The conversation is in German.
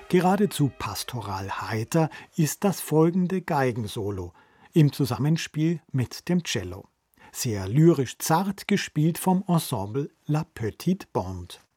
Geradezu pastoral heiter ist das folgende Geigensolo im Zusammenspiel mit dem Cello. Sehr lyrisch zart gespielt vom Ensemble La Petite Bande.